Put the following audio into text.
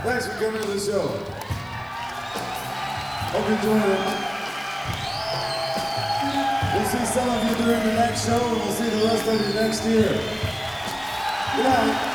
Thanks for coming to the show. Hope you enjoyed it. We'll see some of you during the next show, and we'll see the rest of you next year. Good night.